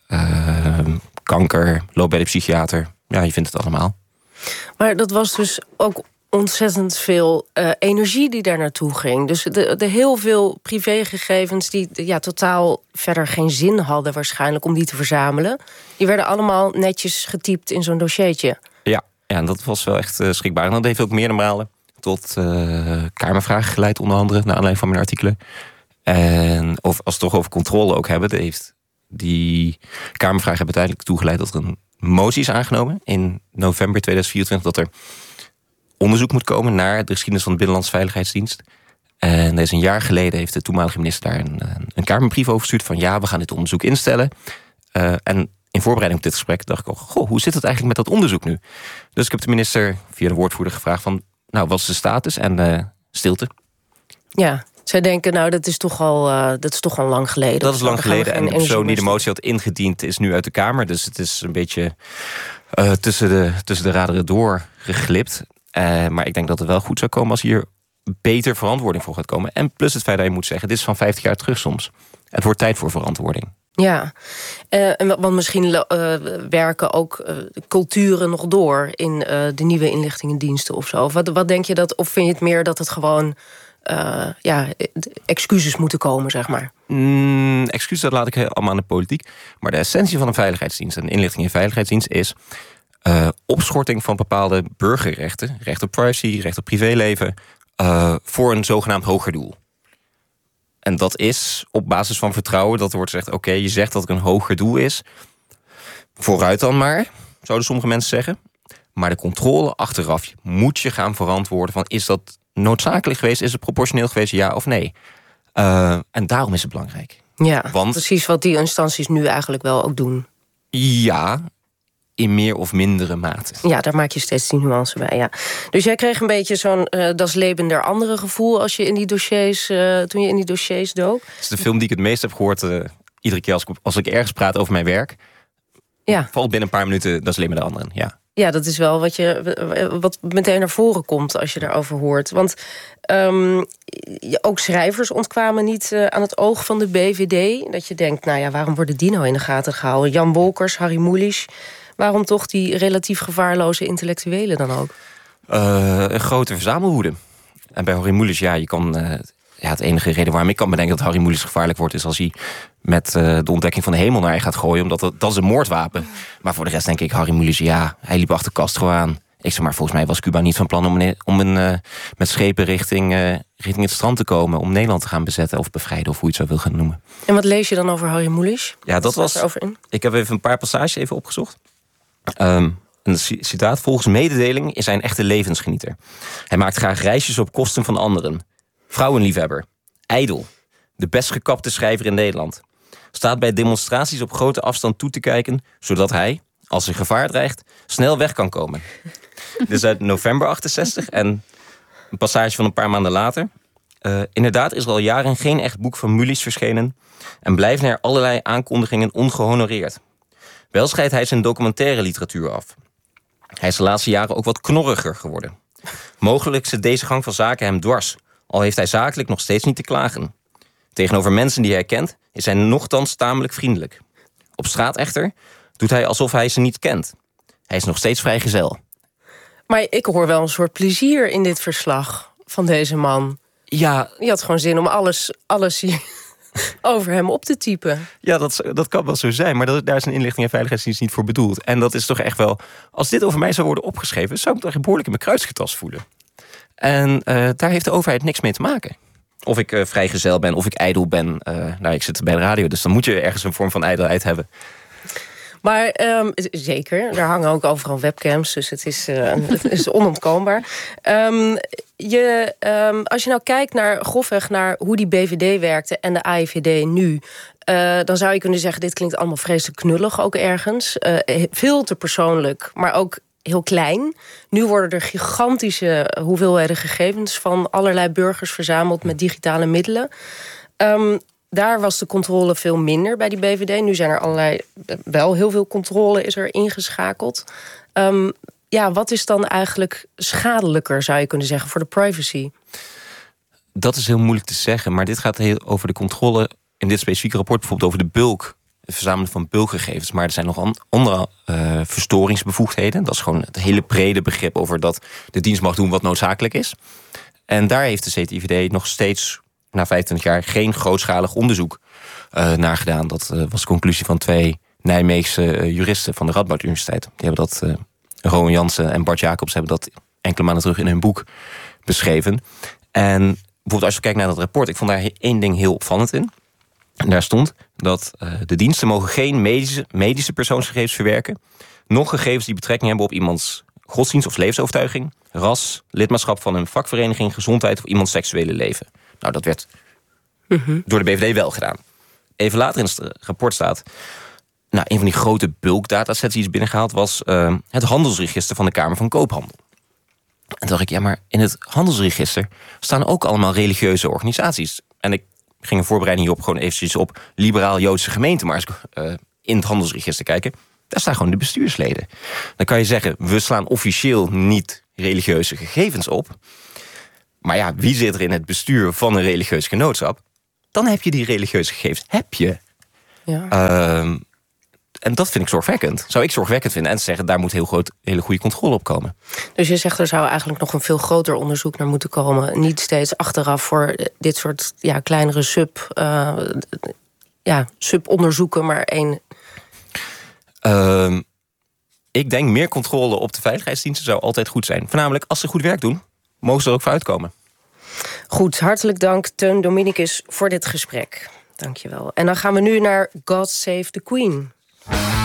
Kanker, loopt bij de psychiater. Ja, je vindt het allemaal. Maar dat was dus ook ontzettend veel energie die daar naartoe ging. Dus de heel veel privégegevens die totaal verder geen zin hadden waarschijnlijk om die te verzamelen. Die werden allemaal netjes getypt in zo'n dossiertje. Ja, en dat was wel echt schrikbaar. En dat heeft ook meerdere malen tot Kamervragen geleid, onder andere, naar aanleiding van mijn artikelen. En als we het toch over controle ook hebben, die Kamervragen hebben uiteindelijk toegeleid dat er een motie is aangenomen in november 2024 dat er onderzoek moet komen naar de geschiedenis van de Binnenlandse Veiligheidsdienst. En een jaar geleden heeft de toenmalige minister daar een Kamerbrief over gestuurd van we gaan dit onderzoek instellen. En in voorbereiding op dit gesprek dacht ik hoe zit het eigenlijk met dat onderzoek nu? Dus ik heb de minister via de woordvoerder gevraagd van, wat is de status? En stilte. Ja, zij denken, dat is toch al lang geleden. Dat is lang geleden. En de persoon die de motie had ingediend is nu uit de Kamer. Dus het is een beetje tussen de raderen door geglipt. Maar ik denk dat het wel goed zou komen als hier beter verantwoording voor gaat komen. En plus het feit dat je moet zeggen, dit is van 50 jaar terug soms. Het wordt tijd voor verantwoording. Ja, want misschien werken ook culturen nog door in de nieuwe inlichtingendiensten of zo. Wat denk je of vind je het meer dat het gewoon excuses moeten komen, zeg maar? Excuses, dat laat ik allemaal aan de politiek. Maar de essentie van een veiligheidsdienst, een inlichting en veiligheidsdienst, is opschorting van bepaalde burgerrechten, recht op privacy, recht op privéleven, voor een zogenaamd hoger doel. En dat is op basis van vertrouwen dat er wordt gezegd, je zegt dat het een hoger doel is. Vooruit dan maar, zouden sommige mensen zeggen. Maar de controle achteraf moet je gaan verantwoorden van, is dat noodzakelijk geweest? Is het proportioneel geweest, ja of nee? En daarom is het belangrijk. Ja, want precies wat die instanties nu eigenlijk wel ook doen. Ja, in meer of mindere mate. Ja, daar maak je steeds die nuance bij, ja. Dus jij kreeg een beetje zo'n das Leben der andere gevoel als je in die dossiers, toen je in die dossiers dook? Dat is de film die ik het meest heb gehoord iedere keer als ik ergens praat over mijn werk. Ja. Valt binnen een paar minuten das Leben der anderen, ja. Ja, dat is wel wat meteen naar voren komt als je daarover hoort. Want ook schrijvers ontkwamen niet aan het oog van de BVD. Dat je denkt, waarom worden die nou in de gaten gehouden? Jan Wolkers, Harry Mulisch. Waarom toch die relatief gevaarloze intellectuelen dan ook? Een grote verzamelwoede. En bij Harry Mulisch, je kan het enige reden waarom ik kan bedenken dat Harry Mulisch gevaarlijk wordt, is als hij met de ontdekking van de hemel naar je gaat gooien, omdat dat is een moordwapen. Maar voor de rest denk ik, Harry Mulisch, hij liep achter Castro aan. Ik zeg maar, volgens mij was Cuba niet van plan om met schepen richting het strand te komen, om Nederland te gaan bezetten of bevrijden, of hoe je het zo wil gaan noemen. En wat lees je dan over Harry Mulisch? Ja, dat was. Ik heb even een paar passages even opgezocht. Een citaat: volgens mededeling is hij een echte levensgenieter. Hij maakt graag reisjes op kosten van anderen. Vrouwenliefhebber. Ijdel. De best gekapte schrijver in Nederland. Staat bij demonstraties op grote afstand toe te kijken, zodat hij, als er gevaar dreigt, snel weg kan komen. Dit is uit november 68 en een passage van een paar maanden later. Inderdaad is er al jaren geen echt boek van Mulisch verschenen en blijven er allerlei aankondigingen ongehonoreerd. Wel scheidt hij zijn documentaire literatuur af. Hij is de laatste jaren ook wat knorriger geworden. Mogelijk zit deze gang van zaken hem dwars, al heeft hij zakelijk nog steeds niet te klagen. Tegenover mensen die hij kent is hij nochtans tamelijk vriendelijk. Op straat echter doet hij alsof hij ze niet kent. Hij is nog steeds vrijgezel. Maar ik hoor wel een soort plezier in dit verslag van deze man. Ja. Je had gewoon zin om alles hier over hem op te typen. Ja, dat kan wel zo zijn, maar daar is een inlichting- en veiligheidsdienst niet voor bedoeld. En dat is toch echt wel, als dit over mij zou worden opgeschreven, zou ik toch behoorlijk in mijn kruisgetas voelen. En daar heeft de overheid niks mee te maken. Of ik vrijgezel ben, of ik ijdel ben. Ik zit bij de radio, dus dan moet je ergens een vorm van ijdelheid hebben. Maar zeker, daar hangen ook overal webcams, dus het is onontkoombaar. Als je nou kijkt grofweg naar hoe die BVD werkte en de AIVD nu, dan zou je kunnen zeggen, dit klinkt allemaal vreselijk knullig ook ergens. Veel te persoonlijk, maar ook heel klein. Nu worden er gigantische hoeveelheden gegevens van allerlei burgers verzameld met digitale middelen. Daar was de controle veel minder bij die BVD. Nu zijn er wel heel veel controle is er ingeschakeld. Wat is dan eigenlijk schadelijker, zou je kunnen zeggen, voor de privacy? Dat is heel moeilijk te zeggen, maar dit gaat heel over de controle in dit specifieke rapport, bijvoorbeeld over de bulk, het verzamelen van bulkgegevens. Maar er zijn nog andere verstoringsbevoegdheden. Dat is gewoon het hele brede begrip over dat de dienst mag doen wat noodzakelijk is. En daar heeft de CTIVD nog steeds, na 25 jaar, geen grootschalig onderzoek naar gedaan. Dat was de conclusie van 2 Nijmeegse juristen van de Radboud Universiteit. Die hebben dat, Rowan Jansen en Bart Jacobs, hebben dat enkele maanden terug in hun boek beschreven. En bijvoorbeeld als je kijkt naar dat rapport, ik vond daar 1 ding heel opvallend in. En daar stond dat de diensten mogen geen medische persoonsgegevens verwerken, nog gegevens die betrekking hebben op iemands godsdienst of levensovertuiging, ras, lidmaatschap van een vakvereniging, gezondheid of iemands seksuele leven. Nou, dat werd door de BVD wel gedaan. Even later in het rapport staat, een van die grote bulkdatasets die is binnengehaald was het handelsregister van de Kamer van Koophandel. En toen dacht ik, ja, maar in het handelsregister staan ook allemaal religieuze organisaties. En ik ging een voorbereiding hierop gewoon eventjes op liberaal-Joodse gemeenten maar eens in het handelsregister kijken. Daar staan gewoon de bestuursleden. Dan kan je zeggen, we slaan officieel niet religieuze gegevens op. Maar ja, wie zit er in het bestuur van een religieus genootschap? Dan heb je die religieuze gegevens. Heb je. Ja. En dat vind ik zorgwekkend. Zou ik zorgwekkend vinden. En zeggen, daar moet hele goede controle op komen. Dus je zegt, er zou eigenlijk nog een veel groter onderzoek naar moeten komen. Niet steeds achteraf voor dit soort kleinere subonderzoeken, maar 1... Ik denk meer controle op de veiligheidsdiensten zou altijd goed zijn. Voornamelijk, als ze goed werk doen, mogen ze er ook voor uitkomen. Goed, hartelijk dank Teun Dominicus voor dit gesprek. Dank je wel. En dan gaan we nu naar God Save the Queen.